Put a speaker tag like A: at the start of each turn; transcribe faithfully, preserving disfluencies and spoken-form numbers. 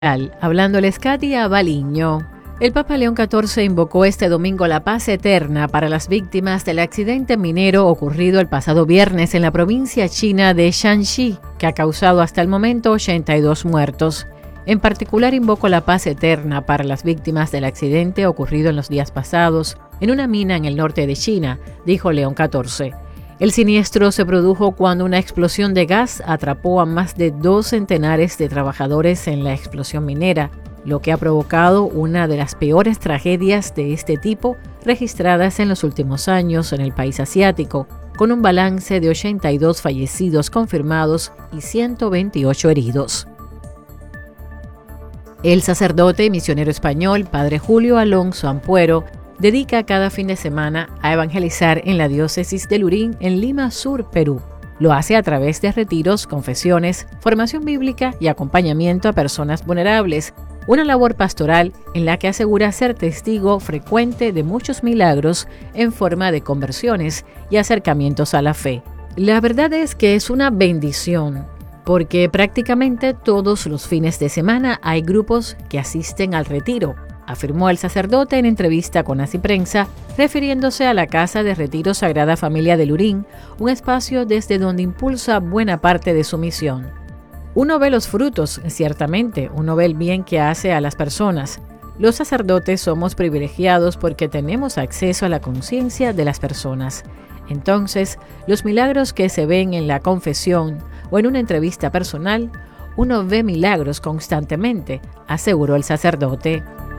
A: Hablándoles Katia Baliño. El Papa León catorce invocó este domingo la paz eterna para las víctimas del accidente minero ocurrido el pasado viernes en la provincia china de Shanxi, que ha causado hasta el momento ochenta y dos muertos. En particular, invocó la paz eterna para las víctimas del accidente ocurrido en los días pasados en una mina en el norte de China, dijo León catorce. El siniestro se produjo cuando una explosión de gas atrapó a más de dos centenares de trabajadores en la explosión minera, lo que ha provocado una de las peores tragedias de este tipo registradas en los últimos años en el país asiático, con un balance de ochenta y dos fallecidos confirmados y ciento veintiocho heridos. El sacerdote y misionero español, padre Julio Alonso Ampuero, dedica cada fin de semana a evangelizar en la diócesis de Lurín, en Lima Sur, Perú. Lo hace a través de retiros, confesiones, formación bíblica y acompañamiento a personas vulnerables, una labor pastoral en la que asegura ser testigo frecuente de muchos milagros en forma de conversiones y acercamientos a la fe. La verdad es que es una bendición, porque prácticamente todos los fines de semana hay grupos que asisten al retiro, afirmó el sacerdote en entrevista con Así Prensa, refiriéndose a la Casa de Retiro Sagrada Familia de Lurín, un espacio desde donde impulsa buena parte de su misión. Uno ve los frutos, ciertamente, uno ve el bien que hace a las personas. Los sacerdotes somos privilegiados porque tenemos acceso a la conciencia de las personas. Entonces, los milagros que se ven en la confesión o en una entrevista personal, uno ve milagros constantemente, aseguró el sacerdote.